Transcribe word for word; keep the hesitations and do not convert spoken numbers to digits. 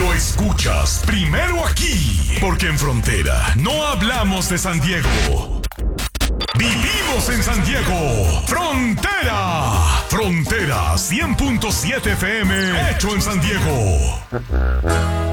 Lo escuchas primero aquí, porque en Frontera no hablamos de San Diego. Vivimos en San Diego. Frontera. Frontera cien punto siete F M. Hecho en San Diego.